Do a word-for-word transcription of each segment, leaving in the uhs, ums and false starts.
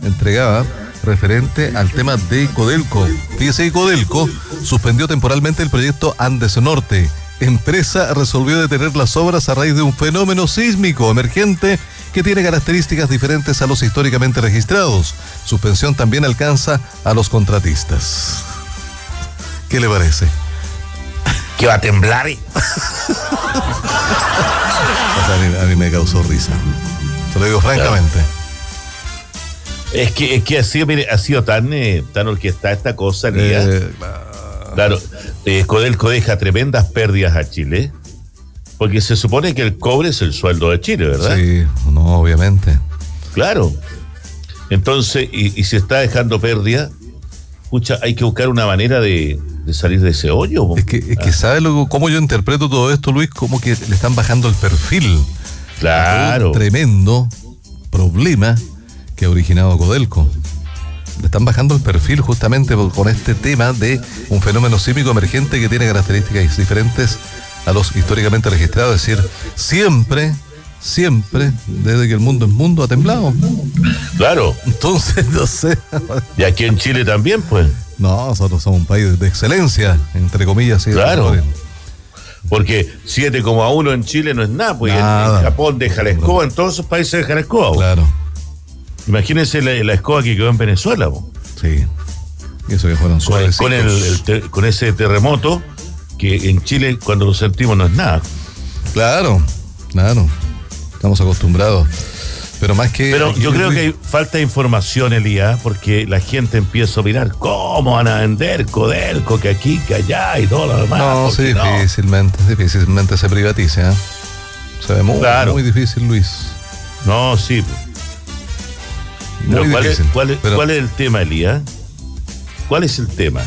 entregaba referente al tema de Codelco. Fíjese que Codelco suspendió temporalmente el proyecto Andes Norte. Empresa resolvió detener las obras a raíz de un fenómeno sísmico emergente que tiene características diferentes a los históricamente registrados. Suspensión también alcanza a los contratistas. ¿Qué le parece? ¿Que va a temblar? O sea, a, mí, a mí me causó risa. Te lo digo francamente. Claro. Es que, es que ha sido, mire, ha sido tan, eh, tan orquestada esta cosa, eh, claro, claro eh, Codelco deja tremendas pérdidas a Chile, porque se supone que el cobre es el sueldo de Chile, ¿verdad? Sí, no, obviamente. Claro. Entonces, y, y se está dejando pérdida, pucha, hay que buscar una manera de, de salir de ese hoyo. Es que, es que ¿sabe lo, cómo yo interpreto todo esto, Luis? Como que le están bajando el perfil. Claro. Un tremendo problema que ha originado Codelco. Le están bajando el perfil justamente con este tema de un fenómeno sísmico emergente que tiene características diferentes a los históricamente registrados. Es decir, siempre, siempre, desde que el mundo es mundo, ha temblado. Claro. Entonces, no sé. Y aquí en Chile también, pues. No, nosotros somos un país de excelencia, entre comillas. ¿Sí? Claro. Porque siete coma uno en Chile no es nada, pues nada. En Japón deja la escoba, en todos esos países deja la escoba. Claro. Imagínense la, la escoba que quedó en Venezuela. Bo. Sí. Y eso que fueron suavecitos. Con, el, el te, con ese terremoto que en Chile cuando lo sentimos no es nada. Claro, claro. Estamos acostumbrados. Pero más que... Pero yo creo que hay falta de información, Elías, porque la gente empieza a mirar cómo van a vender Codelco, que aquí, que allá y todo lo demás. No, sí, no. difícilmente, difícilmente se privatiza. ¿eh? Se ve muy, claro. muy difícil, Luis. No, sí. Pero ¿cuál, difícil, es, cuál, es, pero... ¿Cuál es el tema, Elías? ¿Cuál es el tema?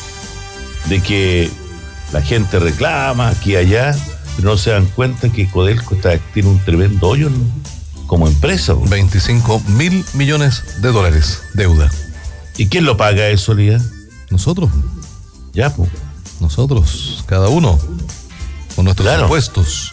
De que la gente reclama aquí y allá, pero no se dan cuenta que Codelco está, tiene un tremendo hoyo, ¿no? Como empresa. ¿no? veinticinco mil millones de dólares deuda. ¿Y quién lo paga eso, Elías? Nosotros. Ya, pues. Nosotros, cada uno, con nuestros claro. impuestos.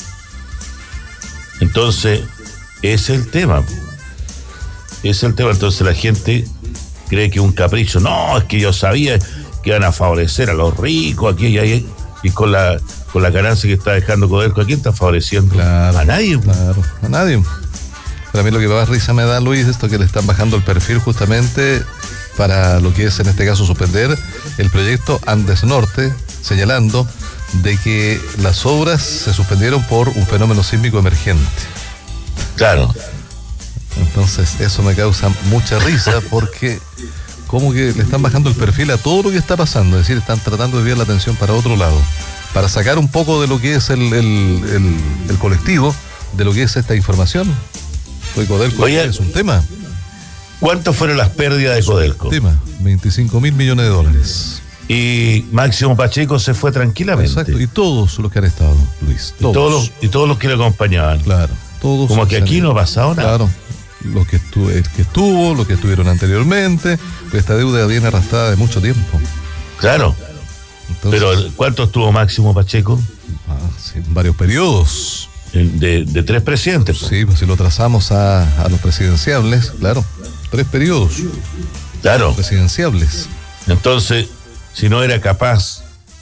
Entonces, ese es el tema. Ese es el tema. Entonces la gente cree que es un capricho. No, es que yo sabía que iban a favorecer a los ricos aquí y ahí. Y con la, con la ganancia que está dejando Codelco, ¿a quién está favoreciendo? Claro, a nadie. Claro, a nadie. Para mí lo que más risa me da, Luis, es esto que le están bajando el perfil justamente para lo que es en este caso suspender el proyecto Andes Norte, señalando de que las obras se suspendieron por un fenómeno sísmico emergente. Claro. Entonces eso me causa mucha risa porque como que le están bajando el perfil a todo lo que está pasando, es decir, están tratando de desviar la atención para otro lado, para sacar un poco de lo que es el, el, el, el colectivo, de lo que es esta información. Codelco Oye, es un tema. ¿Cuántas fueron las pérdidas de Codelco? Tema, veinticinco mil millones de dólares. Y Máximo Pacheco se fue tranquilamente. Exacto, y todos los que han estado, Luis. Todos. Y todos los, y todos los que le acompañaban. Claro, todos. Como que aquí no ha pasado nada. Claro, los que, estu el que estuvo, los que estuvieron anteriormente, pues esta deuda viene arrastrada de mucho tiempo. Claro. Entonces, pero ¿cuánto estuvo Máximo Pacheco? Ah, sí, en varios periodos. De, de tres presidentes. Sí, pues si lo trazamos a, a los presidenciables, claro, tres periodos. Claro. Presidenciables. Entonces, si no era capaz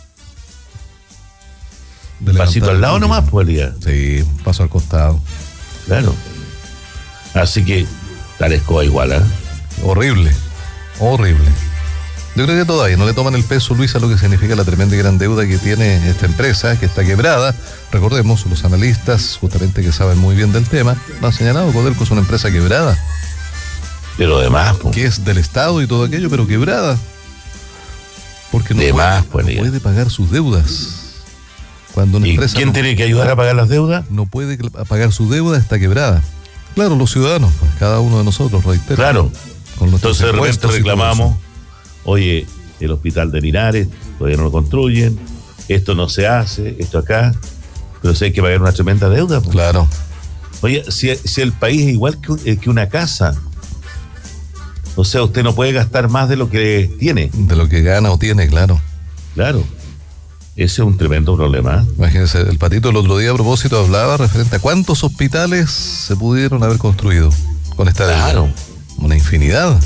de un pasito al lado nomás, pues Elías. Sí, un paso al costado. Claro. Así que, la escoba igual, ¿eh? Horrible, horrible. Yo creo que todavía no le toman el peso, Luis, a lo que significa la tremenda y gran deuda que tiene esta empresa, que está quebrada. Recordemos, los analistas, justamente que saben muy bien del tema, lo han señalado, Codelco es una empresa quebrada. Pero además, pues, que es del Estado y todo aquello, pero quebrada. Porque no, de puede, más, pues, no puede pagar sus deudas. Cuando una ¿Y empresa quién no, tiene que ayudar a pagar las deudas? No puede pagar su deuda, está quebrada. Claro, los ciudadanos, pues, cada uno de nosotros, reitero. Claro. Con Entonces de repente reclamamos, oye, el hospital de Linares todavía no lo construyen, esto no se hace, esto acá, pero si hay que pagar una tremenda deuda. Pues. Claro. Oye, si, si el país es igual que, que una casa, o sea, usted no puede gastar más de lo que tiene. De lo que gana o tiene, claro. Claro. Ese es un tremendo problema. Imagínense, el Patito el otro día a propósito hablaba referente a cuántos hospitales se pudieron haber construido con esta deuda. Claro. Una infinidad.